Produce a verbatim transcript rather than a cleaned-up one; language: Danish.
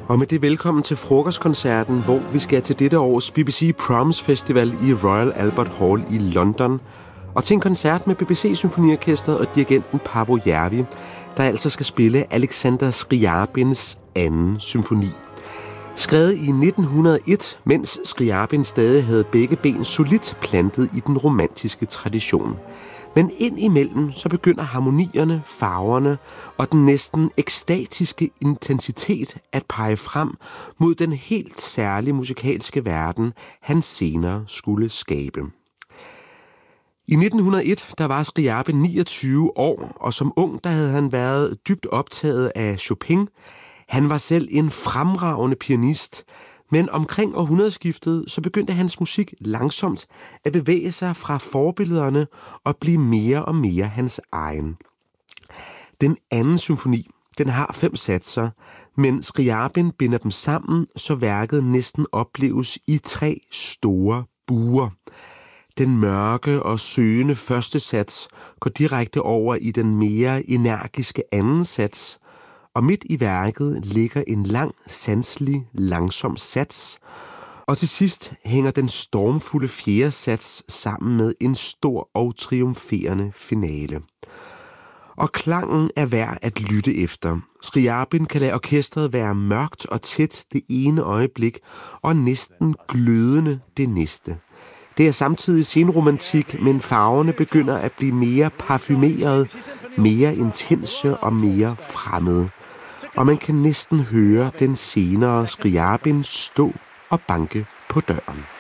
Og med det velkommen til frokostkoncerten, hvor vi skal til dette års B B C Proms Festival i Royal Albert Hall i London. Og til en koncert med B B C Symfoniorkestret og dirigenten Paavo Järvi, der altså skal spille Alexander Skriabins anden symfoni. Skrevet i nitten hundrede og et, mens Skriabin stadig havde begge ben solidt plantet i den romantiske tradition. Men ind imellem så begynder harmonierne, farverne og den næsten ekstatiske intensitet at pege frem mod den helt særlige musikalske verden, han senere skulle skabe. I nitten hundrede og et, der var Skriabin niogtyve år, og som ung der havde han været dybt optaget af Chopin. Han var selv en fremragende pianist, men omkring århundredeskiftet så begyndte hans musik langsomt at bevæge sig fra forbillederne og blive mere og mere hans egen. Den anden symfoni, den har fem satser, men Skriabin binder dem sammen, så værket næsten opleves i tre store buer. Den mørke og søgende første sats går direkte over i den mere energiske anden sats, og midt i værket ligger en lang, sanselig, langsom sats, og til sidst hænger den stormfulde fjerde sats sammen med en stor og triumferende finale. Og klangen er værd at lytte efter. Skriabin kan lade orkestret være mørkt og tæt det ene øjeblik, og næsten glødende det næste. Det er samtidig senromantik, men farverne begynder at blive mere parfumeret, mere intense og mere fremmede. Og man kan næsten høre den senere Skriabin stå og banke på døren.